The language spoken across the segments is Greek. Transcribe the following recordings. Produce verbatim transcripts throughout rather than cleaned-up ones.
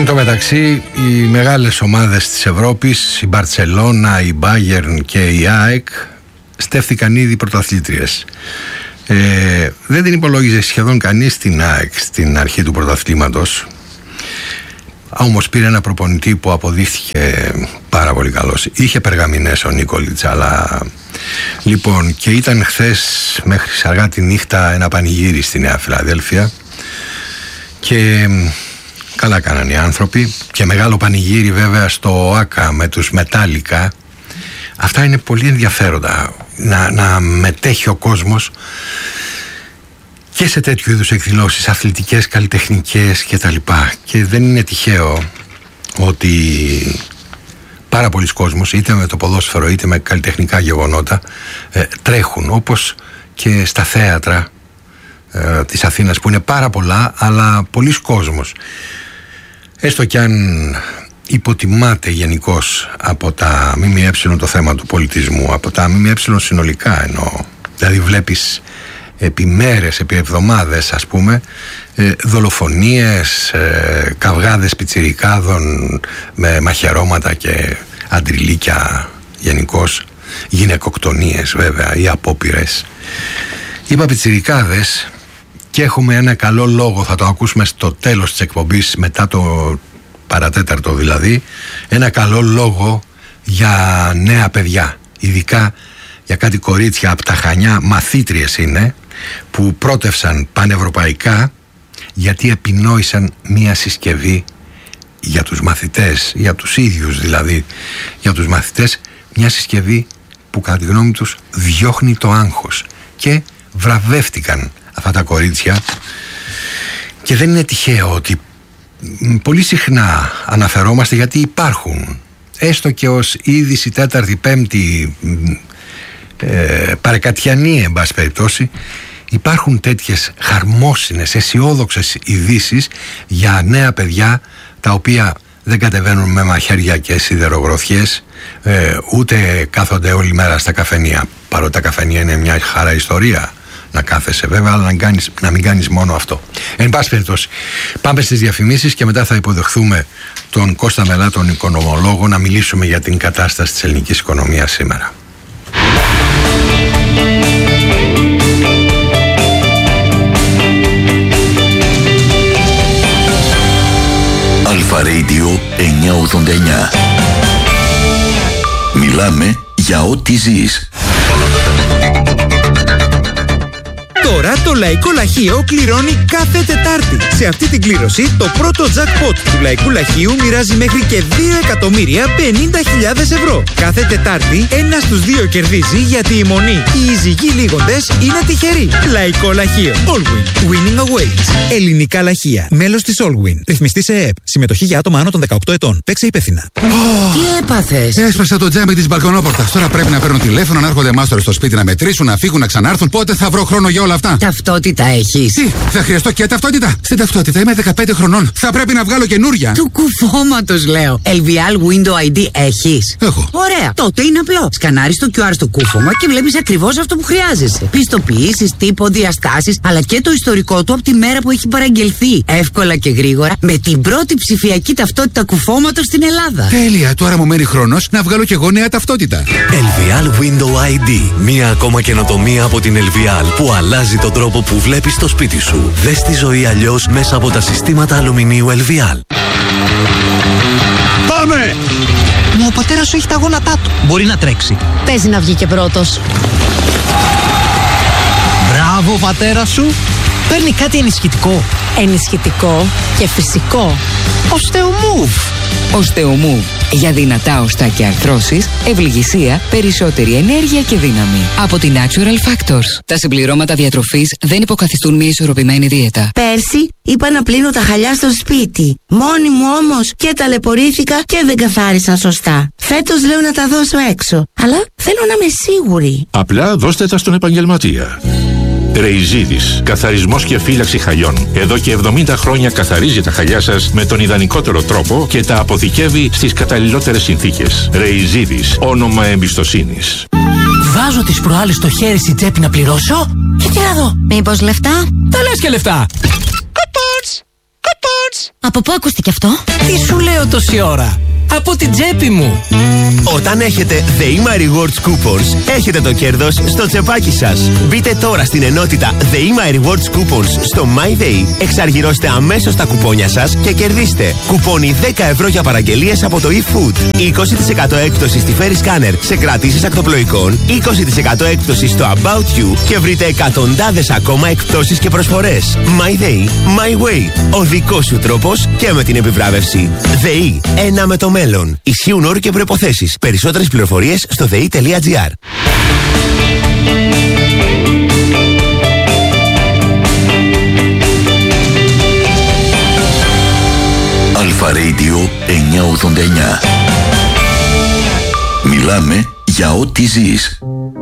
Εν τω μεταξύ, οι μεγάλες ομάδες της Ευρώπης, η Μπαρτσελώνα, η Μπάγερν και η ΑΕΚ, στέφθηκαν ήδη πρωταθλήτριες. Ε, δεν την υπολόγιζε σχεδόν κανείς την ΑΕΚ στην αρχή του πρωταθλήματος. Όμως πήρε ένα προπονητή που αποδείχθηκε πάρα πολύ καλός. Είχε περγαμηνές ο Νίκολιτς, αλλά λοιπόν, και ήταν χθες μέχρι αργά τη νύχτα ένα πανηγύρι στη Νέα Φιλαδέλφια και καλά κάνανε οι άνθρωποι, και μεγάλο πανηγύρι βέβαια στο ΟΑΚΑ με τους Μετάλλικα. Αυτά είναι πολύ ενδιαφέροντα, να, να μετέχει ο κόσμος και σε τέτοιου είδους εκδηλώσεις, αθλητικές, καλλιτεχνικές κτλ. Και δεν είναι τυχαίο ότι πάρα πολλοί κόσμος, είτε με το ποδόσφαιρο είτε με καλλιτεχνικά γεγονότα, ε, τρέχουν, όπως και στα θέατρα ε, της Αθήνας, που είναι πάρα πολλά, αλλά πολλοί κόσμος. Έστω κι αν υποτιμάται γενικώς από τα ΜΜΕ το θέμα του πολιτισμού, από τα ΜΜΕ συνολικά εννοώ. Δηλαδή βλέπεις επί μέρες, επί εβδομάδες ας πούμε, ε, δολοφονίες, ε, καυγάδες πιτσιρικάδων με μαχαιρώματα και αντριλίκια γενικώς, γυναικοκτονίες βέβαια ή απόπειρες. Είπα πιτσιρικάδες και έχουμε ένα καλό λόγο, θα το ακούσουμε στο τέλος της εκπομπής, μετά το παρατέταρτο δηλαδή, ένα καλό λόγο για νέα παιδιά, ειδικά για κάτι κορίτσια από τα Χανιά, μαθήτριες είναι, που πρότευσαν πανευρωπαϊκά γιατί επινόησαν μία συσκευή για τους μαθητές, για τους ίδιους δηλαδή, για τους μαθητές, μια συσκευή που κατά τη γνώμη τους διώχνει το άγχος, και βραβεύτηκαν αυτά τα κορίτσια. Και δεν είναι τυχαίο ότι πολύ συχνά αναφερόμαστε, γιατί υπάρχουν, έστω και ως είδηση τέταρτη, πέμπτη, ε, παρεκατιανή εν πάση περιπτώσει, υπάρχουν τέτοιες χαρμόσυνες, αισιόδοξες ειδήσεις για νέα παιδιά τα οποία δεν κατεβαίνουν με μαχαίρια και σιδερογροθιές, ε, ούτε κάθονται όλη μέρα στα καφενεία, παρότι τα καφενεία είναι μια χαρά ιστορία να κάθεσαι βέβαια, αλλά να, κάνεις, να μην κάνεις μόνο αυτό. Εν πάση περιπτώσει, πάμε στις διαφημίσεις και μετά θα υποδεχθούμε τον Κώστα Μελά, τον οικονομολόγο, να μιλήσουμε για την κατάσταση της ελληνικής οικονομίας σήμερα. Αλφα Radio εννιακόσια ογδόντα εννιά. Μιλάμε για ό,τι ζεις. Τώρα το Λαϊκό Λαχείο κληρώνει κάθε Τετάρτη. Σε αυτή την κλήρωση, το πρώτο jackpot του Λαϊκού Λαχείου μοιράζει μέχρι και δύο εκατομμύρια πενήντα χιλιάδες ευρώ. Κάθε Τετάρτη, ένα στους δύο κερδίζει, γιατί η μονή, οι εισηγοί λίγοντες είναι τυχεροί. Λαϊκό Λαχείο. Allwin. Winning awaits. Ελληνικά λαχεία. Μέλος της Allwin. Ρυθμιστή σε ΕΕΠ. Συμμετοχή για άτομα άνω των δεκαοκτώ ετών. Παίξε υπεύθυνα. Oh. Τι έπαθες? Έσπασα το τζάμι της μπαλκονόπορτας. Τώρα πρέπει να παίρνω τηλέφωνο, να έρχονται μάστορες στο σπίτι να μετρήσουν, να φύγουν, να ξανάρθουν. Πότε θα βρω χρόνο για όλα αυτά? Ταυτότητα έχεις? Τι, θα χρειαστώ και ταυτότητα? Στην ταυτότητα είμαι δεκαπέντε χρονών. Θα πρέπει να βγάλω καινούρια. Του κουφώματος λέω. ελ βι ελ Window άι ντι έχεις? Έχω. Ωραία. Τότε είναι απλό. Σκανάρεις το κιου αρ στο κούφωμα και βλέπεις ακριβώς αυτό που χρειάζεσαι. Πιστοποιήσεις, τύπο, διαστάσεις, αλλά και το ιστορικό του από τη μέρα που έχει παραγγελθεί. Εύκολα και γρήγορα, με την πρώτη ψηφιακή ταυτότητα κουφώματος στην Ελλάδα. Τέλεια. Τώρα μου μένει χρόνος να βγάλω κι εγώ νέα ταυτότητα. ελ βι ελ Window άι ντι. Μία ακόμα καινοτομία από την ελ βι ελ που αλλάζει τον τρόπο που βλέπεις το σπίτι σου. Δες τη ζωή αλλιώς μέσα από τα συστήματα αλουμινίου ελ βι ελ. Πάμε! Μα ο πατέρας σου έχει τα γόνατά του. Μπορεί να τρέξει. Παίζει να βγει και πρώτος. Μπράβο, πατέρα σου. Παίρνει κάτι ενισχυτικό. Ενισχυτικό και φυσικό. Οστεομούβ. Οστεομούβ. Για δυνατά οστά και αρθρώσεις, ευληγησία, περισσότερη ενέργεια και δύναμη. Από την Natural Factors. Τα συμπληρώματα διατροφής δεν υποκαθιστούν μια ισορροπημένη δίαιτα. Πέρσι είπα να πλύνω τα χαλιά στο σπίτι. Μόνη μου όμως, και ταλαιπωρήθηκα και δεν καθάρισαν σωστά. Φέτος λέω να τα δώσω έξω. Αλλά θέλω να είμαι σίγουρη. Απλά δώστε τα στον επαγγελματία. Ρεϊζίδης, καθαρισμός και φύλαξη χαλιών. Εδώ και εβδομήντα χρόνια καθαρίζει τα χαλιά σας με τον ιδανικότερο τρόπο και τα αποθηκεύει στις καταλληλότερες συνθήκες. Ρεϊζίδης, όνομα εμπιστοσύνης. Βάζω τις προάλλες το χέρι στην τσέπη να πληρώσω και τι να δω. Μήπως λεφτά? Τα λες και λεφτά. Από Από πού ακούστηκε αυτό? Τι σου λέω τόση ώρα? Από την τσέπη μου. Όταν έχετε The Ima Rewards Coupons, έχετε το κέρδος στο τσεπάκι σας. Μπείτε τώρα στην ενότητα The Ima Rewards Coupons στο MyDay, εξαργυρώστε αμέσως τα κουπόνια σας και κερδίστε κουπόνι δέκα ευρώ για παραγγελίες από το eFood, είκοσι τοις εκατό έκπτωση στη Ferry Scanner σε κρατήσεις ακτοπλοϊκών, είκοσι τοις εκατό έκπτωση στο About You και βρείτε εκατοντάδες ακόμα εκπτώσεις και προσφορές. MyDay, My Way, ο δικός σου τρόπος και με την επιβράβευση. ΔΕΗ, ένα με το μέλλον. Ισχύουν όροι και προϋποθέσεις. Περισσότερες πληροφορίες στο δε ι τελεία τζι άρ. Αλφα Radio εννιακόσια ογδόντα εννιά. Μιλάμε για ό,τι ζεις.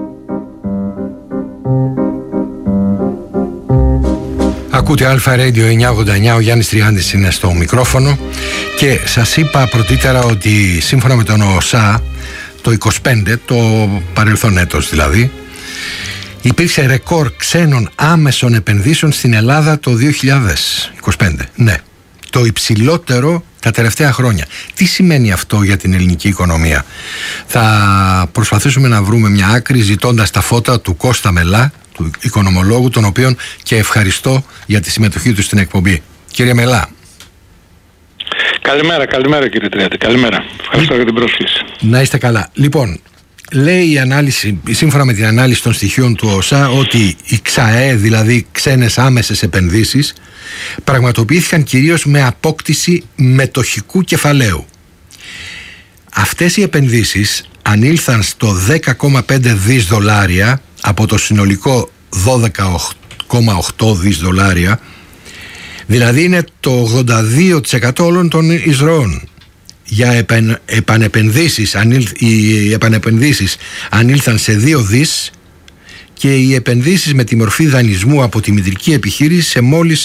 Ακούτε Αλφα Radio εννιακόσια ογδόντα εννιά, ο Γιάννης Τριάντης είναι στο μικρόφωνο και σας είπα πρωτήτερα ότι σύμφωνα με τον ΟΣΑ το είκοσι πέντε, το παρελθόν έτος δηλαδή, υπήρξε ρεκόρ ξένων άμεσων επενδύσεων στην Ελλάδα το δύο χιλιάδες είκοσι πέντε. Ναι, το υψηλότερο τα τελευταία χρόνια. Τι σημαίνει αυτό για την ελληνική οικονομία? Θα προσπαθήσουμε να βρούμε μια άκρη ζητώντας τα φώτα του Κώστα Μελά, του οικονομολόγου, τον οποίον και ευχαριστώ για τη συμμετοχή του στην εκπομπή. Κύριε Μελά. Καλημέρα, καλημέρα κύριε Τριάντη, καλημέρα. Ευχαριστώ για την πρόσκληση. Να είστε καλά. Λοιπόν, λέει η ανάλυση, σύμφωνα με την ανάλυση των στοιχείων του ΟΣΑ, ότι οι ΞΑΕ, δηλαδή ξένες άμεσες επενδύσεις, πραγματοποιήθηκαν κυρίως με απόκτηση μετοχικού κεφαλαίου. Αυτές οι επενδύσεις ανήλθαν στο δέκα κόμμα πέντε δις δολάρια από το συνολικό δώδεκα κόμμα οκτώ δις δολάρια, δηλαδή είναι το ογδόντα δύο τοις εκατό όλων των εισρωών. Για επαν, επανεπενδύσεις, ανήλ, οι επανεπενδύσεις ανήλθαν σε δύο δις και οι επενδύσεις με τη μορφή δανεισμού από τη μητρική επιχείρηση σε μόλις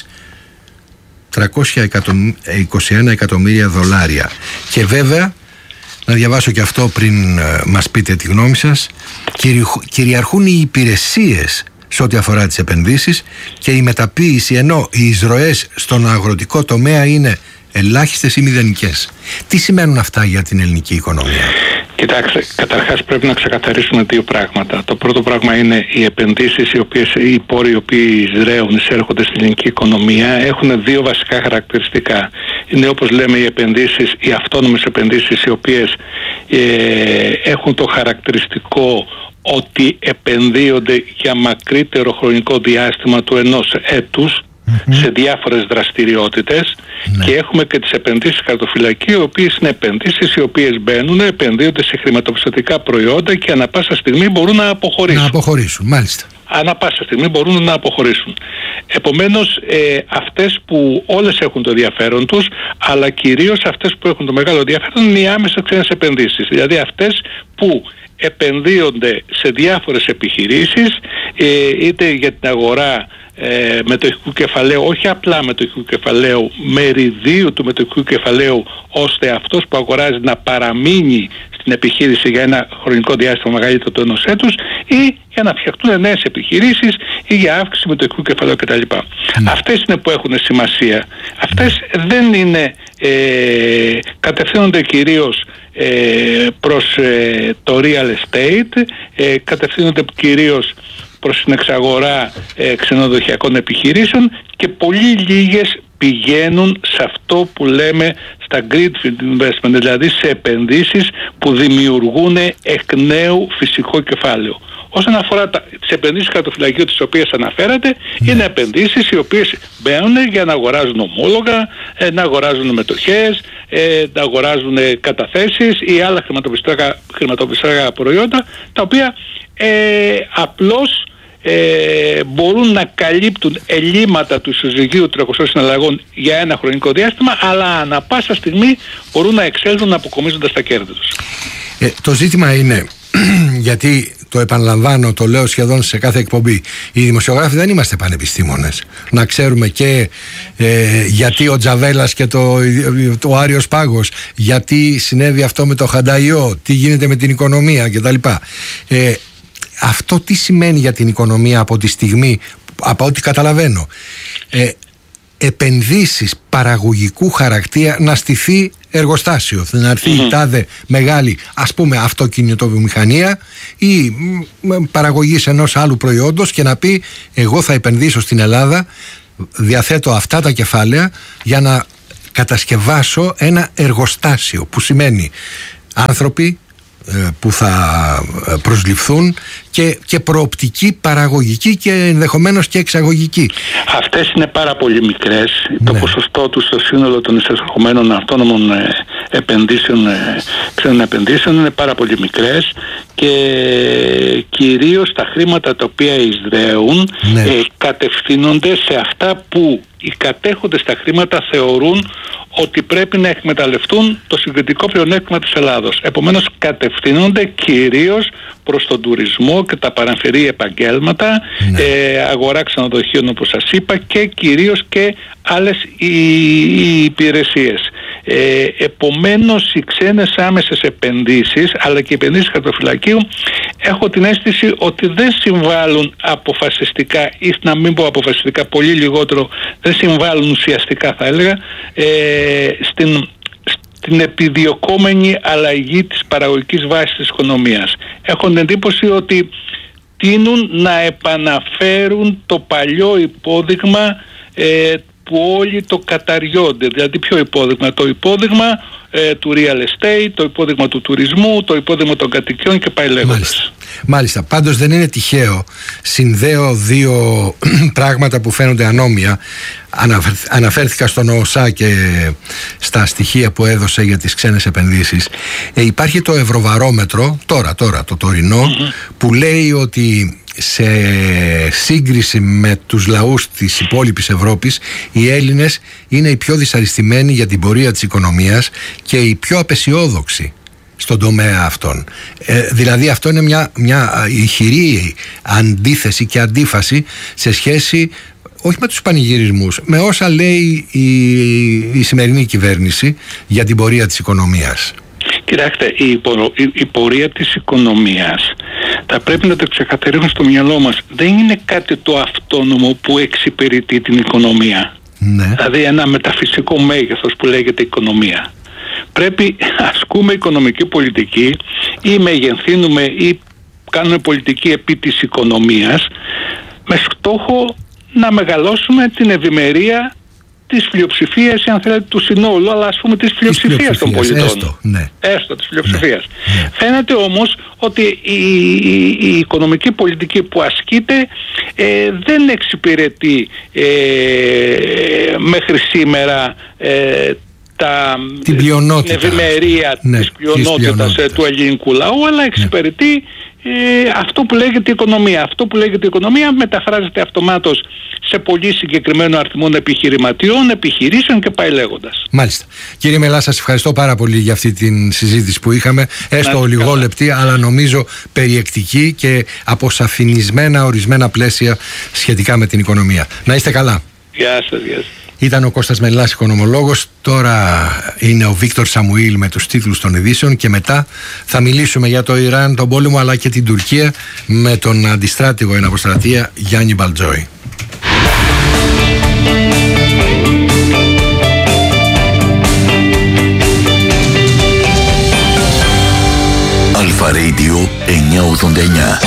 τριακόσια είκοσι ένα εκατομμύρια δολάρια. Και βέβαια, να διαβάσω και αυτό πριν ε, μας πείτε τη γνώμη σας, κυριαρχούν οι υπηρεσίες σε ό,τι αφορά τις επενδύσεις και η μεταποίηση, ενώ οι εισρωές στον αγροτικό τομέα είναι ελάχιστες ή μηδενικές. Τι σημαίνουν αυτά για την ελληνική οικονομία? Κοιτάξτε, καταρχάς πρέπει να ξεκαθαρίσουμε δύο πράγματα. Το πρώτο πράγμα είναι οι επενδύσεις, οι οποίες, οι πόροι οι οποίοι εισραίουν, εισέρχονται στην ελληνική οικονομία, έχουν δύο βασικά χαρακτηριστικά. Είναι, όπως λέμε, οι επενδύσεις, οι αυτόνομες επενδύσεις, οι οποίες ε, έχουν το χαρακτηριστικό ότι επενδύονται για μακρύτερο χρονικό διάστημα του ενός έτους, Mm-hmm. σε διάφορες δραστηριότητες, ναι. Και έχουμε και τις επενδύσεις χαρτοφυλακίου, οι οποίες είναι επενδύσεις οι οποίες μπαίνουν, επενδύονται σε χρηματοπιστωτικά προϊόντα και ανά πάσα στιγμή μπορούν να αποχωρήσουν. Να αποχωρήσουν, μάλιστα. Ανά πάσα στιγμή μπορούν να αποχωρήσουν. Επομένως, ε, αυτές που όλες έχουν το ενδιαφέρον τους, αλλά κυρίως αυτές που έχουν το μεγάλο ενδιαφέρον είναι οι άμεσες ξένες επενδύσεις. Δηλαδή αυτές που επενδύονται σε διάφορες επιχειρήσεις, ε, είτε για την αγορά Ε, μετοχικού κεφαλαίου, όχι απλά μετοχικού κεφαλαίου, μεριδίου του μετοχικού κεφαλαίου, ώστε αυτός που αγοράζει να παραμείνει στην επιχείρηση για ένα χρονικό διάστημα μεγαλύτερο του ενός έτους, ή για να φτιαχτούν νέες επιχειρήσεις ή για αύξηση μετοχικού κεφαλαίου κτλ. Mm. Αυτές είναι που έχουν σημασία. Αυτές δεν είναι, ε, κατευθύνονται κυρίως ε, προς ε, το real estate, ε, κατευθύνονται κυρίως προς την εξαγορά ε, ξενοδοχειακών επιχειρήσεων και πολύ λίγες πηγαίνουν σε αυτό που λέμε στα greenfield investment, δηλαδή σε επενδύσεις που δημιουργούν εκ νέου φυσικό κεφάλαιο. Όσον αφορά τα, τις επενδύσεις χαρτοφυλακίου τις οποίες αναφέρατε, mm. είναι επενδύσεις οι οποίες μπαίνουν για να αγοράζουν ομόλογα, ε, να αγοράζουν μετοχές, ε, να αγοράζουν καταθέσεις ή άλλα χρηματοπιστωτικά, χρηματοπιστωτικά προϊόντα, τα οποία ε, απλώς ε, μπορούν να καλύπτουν ελλείμματα του ισοζυγίου τρεχουσών συναλλαγών για ένα χρονικό διάστημα, αλλά ανά πάσα στιγμή μπορούν να εξέλθουν αποκομίζοντας τα κέρδη τους. Ε, το ζήτημα είναι, γιατί το επαναλαμβάνω, το λέω σχεδόν σε κάθε εκπομπή, οι δημοσιογράφοι δεν είμαστε πανεπιστήμονες. Να ξέρουμε και ε, γιατί ο Τζαβέλας και το, το Άριος Πάγος, γιατί συνέβη αυτό με το Χανταϊό, τι γίνεται με την οικονομία κτλ. Ε, αυτό τι σημαίνει για την οικονομία από τη στιγμή, από ό,τι καταλαβαίνω. Ε, επενδύσεις παραγωγικού χαρακτήρα, να στηθεί εργοστάσιο, να έρθει mm-hmm. η τάδε μεγάλη, ας πούμε, αυτοκινητοβιομηχανία ή παραγωγής ενός άλλου προϊόντος και να πει εγώ θα επενδύσω στην Ελλάδα, διαθέτω αυτά τα κεφάλαια για να κατασκευάσω ένα εργοστάσιο, που σημαίνει άνθρωποι που θα προσληφθούν και, και προοπτική παραγωγική και ενδεχομένως και εξαγωγική. Αυτές είναι πάρα πολύ μικρές. Ναι. Το ποσοστό τους στο σύνολο των εισερχομένων αυτόνομων ε, επενδύσεων, ε, ξένων επενδύσεων είναι πάρα πολύ μικρές και κυρίως τα χρήματα τα οποία εισραίουν ναι. ε, κατευθύνονται σε αυτά που οι κατέχοντες τα χρήματα θεωρούν ότι πρέπει να εκμεταλλευτούν το συγκριτικό πλεονέκτημα της Ελλάδος. Επομένως κατευθύνονται κυρίως προς τον τουρισμό και τα παραμφερή επαγγέλματα, ναι. ε, αγορά ξενοδοχείων όπως σας είπα, και κυρίως και άλλες οι, οι υπηρεσίες. Ε, επομένως οι ξένες άμεσες επενδύσεις αλλά και οι επενδύσεις χαρτοφυλακίου έχω την αίσθηση ότι δεν συμβάλλουν αποφασιστικά, ή να μην πω αποφασιστικά, πολύ λιγότερο, δεν συμβάλλουν ουσιαστικά θα έλεγα ε, στην, στην επιδιωκόμενη αλλαγή της παραγωγικής βάσης της οικονομίας. Έχω την εντύπωση ότι τείνουν να επαναφέρουν το παλιό υπόδειγμα ε, που όλοι το καταριώνται. Δηλαδή ποιο υπόδειγμα? Το υπόδειγμα ε, του real estate, το υπόδειγμα του τουρισμού, το υπόδειγμα των κατοικιών και πάει λέγοντας. Μάλιστα. Μάλιστα. Πάντως δεν είναι τυχαίο. Συνδέω δύο πράγματα που φαίνονται ανώμια. Αναφέρθηκα στον ΟΣΑ και στα στοιχεία που έδωσε για τις ξένες επενδύσεις. Ε, υπάρχει το Ευρωβαρόμετρο, τώρα, τώρα το τωρινό, mm-hmm. που λέει ότι σε σύγκριση με τους λαούς της υπόλοιπης Ευρώπης, οι Έλληνες είναι οι πιο δυσαρεστημένοι για την πορεία της οικονομίας και οι πιο απεσιόδοξοι στον τομέα αυτόν. Ε, δηλαδή αυτό είναι μια, μια ηχηρή αντίθεση και αντίφαση σε σχέση όχι με τους πανηγυρισμούς, με όσα λέει η, η σημερινή κυβέρνηση για την πορεία της οικονομίας. Κοιτάξτε, η, η, η πορεία της οικονομίας θα πρέπει να το ξεκαθαρίσουμε στο μυαλό μας. Δεν είναι κάτι το αυτόνομο που εξυπηρετεί την οικονομία. Ναι. Δηλαδή ένα μεταφυσικό μέγεθος που λέγεται οικονομία. Πρέπει να ασκούμε οικονομική πολιτική ή μεγενθύνουμε ή κάνουμε πολιτική επί της οικονομίας με στόχο να μεγαλώσουμε την ευημερία της πλειοψηφίας, αν θέλετε, του συνόλου, αλλά ας πούμε της πλειοψηφίας των πολιτών. Έστω, ναι. Έστω της πλειοψηφίας. Ναι. Φαίνεται όμως ότι η, η, η οικονομική πολιτική που ασκείται ε, δεν εξυπηρετεί ε, μέχρι σήμερα ε, τα, την, την ευημερία ναι, της πλειονότητας του ελληνικού λαού, αλλά εξυπηρετεί ναι. ε, αυτό που λέγεται οικονομία. Αυτό που λέγεται οικονομία μεταφράζεται αυτομάτως σε πολύ συγκεκριμένο αριθμό επιχειρηματιών, επιχειρήσεων και πάει λέγοντας. Μάλιστα. Κύριε Μελά, σας ευχαριστώ πάρα πολύ για αυτή την συζήτηση που είχαμε, έστω λιγόλεπτη, αλλά νομίζω περιεκτική και αποσαφηνισμένα ορισμένα πλαίσια σχετικά με την οικονομία. Να είστε καλά. Γεια σας, γεια σας. Ήταν ο Κώστας Μελάς, οικονομολόγος. Τώρα είναι ο Βίκτορ Σαμουήλ με τους τίτλους των ειδήσεων και μετά θα μιλήσουμε για το Ιράν, τον πόλεμο αλλά και την Τουρκία με τον αντιστράτηγο εν αποστρατεία Γιάννη Μπαλτζόη. Αλφα Radio εννιακόσια ογδόντα εννιά.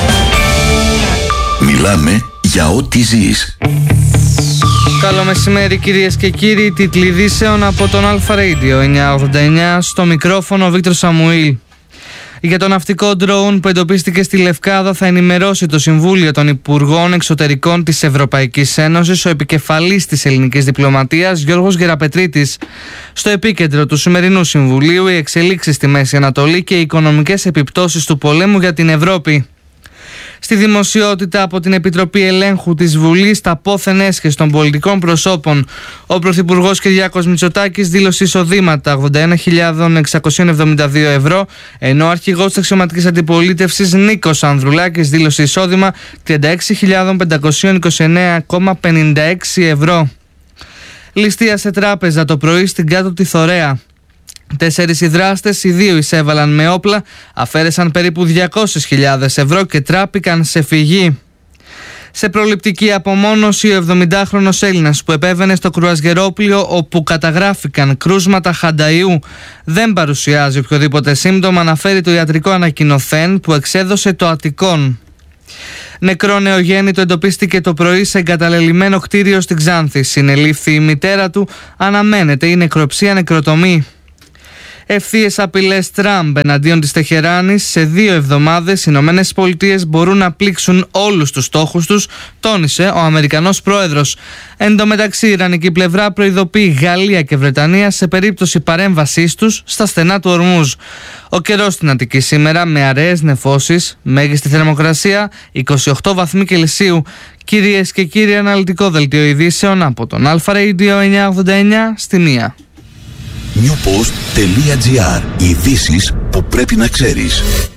Μιλάμε για ό,τι ζεις. Καλό μεσημέρι κυρίες και κύριοι, τίτλοι ειδήσεων από τον Αλφα Radio εννιακόσια ογδόντα εννιά, στο μικρόφωνο Βίκτορ Σαμουήλ. Για το ναυτικό ντρόουν που εντοπίστηκε στη Λευκάδα θα ενημερώσει το Συμβούλιο των Υπουργών Εξωτερικών της Ευρωπαϊκής Ένωσης ο επικεφαλής της ελληνικής διπλωματίας Γιώργος Γεραπετρίτης. Στο επίκεντρο του σημερινού Συμβουλίου οι εξελίξεις στη Μέση Ανατολή και οι οικονομικές επιπτώσεις του πολέμου για την Ευρώπη. Στη δημοσιότητα από την Επιτροπή Ελέγχου της Βουλής τα πόθεν έσχες των πολιτικών προσώπων, ο Πρωθυπουργός Κυριάκος Μητσοτάκης δήλωσε εισοδήματα ογδόντα ένα χιλιάδες εξακόσια εβδομήντα δύο ευρώ, ενώ ο αρχηγός της αξιωματικής αντιπολίτευσης Νίκος Ανδρουλάκης δήλωσε εισόδημα τριάντα έξι χιλιάδες πεντακόσια είκοσι εννέα κόμμα πενήντα έξι ευρώ. Ληστεία σε τράπεζα το πρωί στην Κάτω τη Θωρέα. Τέσσερις οι δράστες, οι δύο εισέβαλαν με όπλα, αφαίρεσαν περίπου διακόσιες χιλιάδες ευρώ και τράπηκαν σε φυγή. Σε προληπτική απομόνωση, ο εβδομηντάχρονος Έλληνας που επέβαινε στο κρουαζιερόπλοιο όπου καταγράφηκαν κρούσματα χανταϊού δεν παρουσιάζει οποιοδήποτε σύμπτωμα, αναφέρει το ιατρικό ανακοινωθέν που εξέδωσε το Αττικόν. Νεκρό νεογέννητο εντοπίστηκε το πρωί σε εγκαταλελειμμένο κτίριο στην Ξάνθη. Συνελήφθη η μητέρα του, αναμένεται η νεκροψία νεκροτομή. Ευθείες απειλές Τραμπ εναντίον της Τεχεράνης. Σε δύο εβδομάδες οι Ηνωμένες Πολιτείες μπορούν να πλήξουν όλους τους στόχους τους, τόνισε ο Αμερικανός πρόεδρος. Εν τω μεταξύ, η Ιρανική πλευρά προειδοποιεί Γαλλία και Βρετανία σε περίπτωση παρέμβασής τους στα στενά του Ορμούζ. Ο καιρός στην Αττική σήμερα με αραιές νεφώσεις, μέγιστη θερμοκρασία είκοσι οκτώ βαθμοί Κελσίου. Κυρίες και κύριοι, αναλυτικό δελτίο ειδήσεων από τον Αλφα Radio εννιακόσια ογδόντα εννιά στη μία. newpost.gr. Ειδήσεις που πρέπει να ξέρεις.